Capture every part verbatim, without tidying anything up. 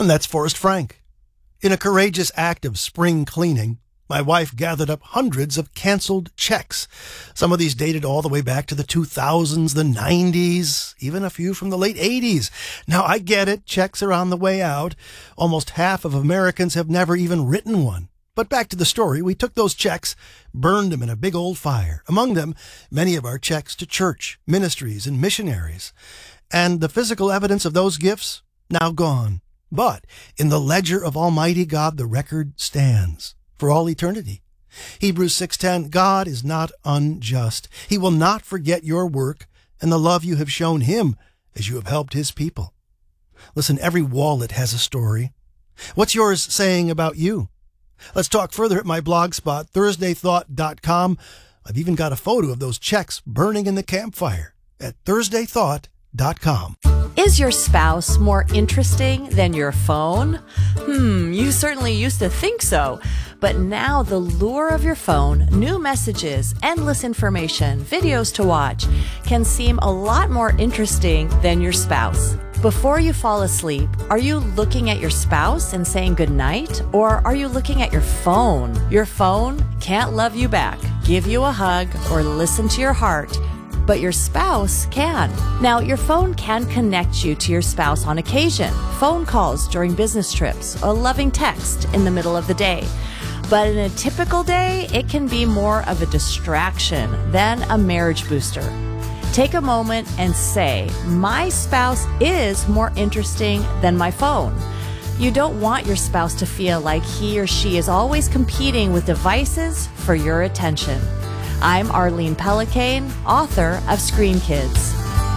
And that's Forrest Frank. In a courageous act of spring cleaning, my wife gathered up hundreds of canceled checks. Some of these dated all the way back to the two thousands, the nineties, even a few from the late eighties. Now, I get it. Checks are on the way out. Almost half of Americans have never even written one. But back to the story, we took those checks, burned them in a big old fire. Among them, many of our checks to church, ministries, and missionaries. And the physical evidence of those gifts, now gone. But in the ledger of Almighty God, the record stands for all eternity. Hebrews six ten, God is not unjust. He will not forget your work and the love you have shown him as you have helped his people. Listen, every wallet has a story. What's yours saying about you? Let's talk further at my blog spot, thursday thought dot com. I've even got a photo of those checks burning in the campfire at thursday thought dot com. Is your spouse more interesting than your phone? Hmm, you certainly used to think so. But now the lure of your phone, new messages, endless information, videos to watch, can seem a lot more interesting than your spouse. Before you fall asleep, are you looking at your spouse and saying goodnight? Or are you looking at your phone? Your phone can't love you back, give you a hug, or listen to your heart. But your spouse can. Now, your phone can connect you to your spouse on occasion. Phone calls during business trips, a loving text in the middle of the day. But in a typical day, it can be more of a distraction than a marriage booster. Take a moment and say, my spouse is more interesting than my phone. You don't want your spouse to feel like he or she is always competing with devices for your attention. I'm Arlene Pellicane, author of Screen Kids.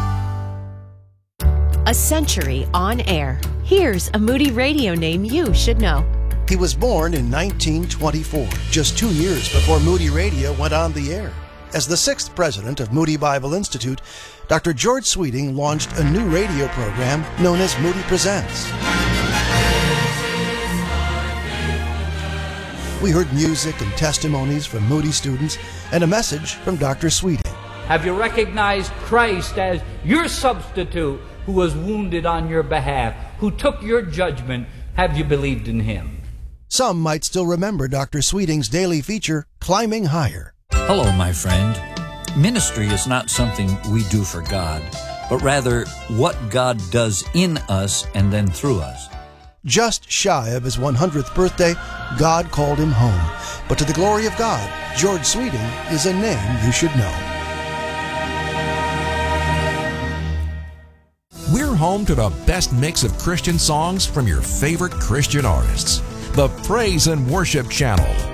A century on air. Here's a Moody Radio name you should know. He was born in nineteen twenty-four, just two years before Moody Radio went on the air. As the sixth president of Moody Bible Institute, Doctor George Sweeting launched a new radio program known as Moody Presents. We heard music and testimonies from Moody students and a message from Doctor Sweeting. Have you recognized Christ as your substitute who was wounded on your behalf, who took your judgment? Have you believed in him? Some might still remember Doctor Sweeting's daily feature, Climbing Higher. Hello, my friend. Ministry is not something we do for God, but rather what God does in us and then through us. Just shy of his one hundredth birthday, God called him home. But to the glory of God, George Sweeting is a name you should know. We're home to the best mix of Christian songs from your favorite Christian artists. The Praise and Worship Channel.